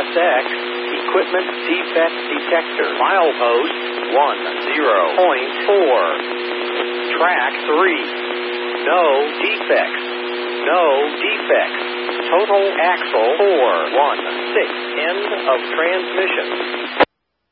CSX Equipment Defect Detector. Milepost 10.4. Track 3. No defects. No defects. Total axle 416. End of transmission.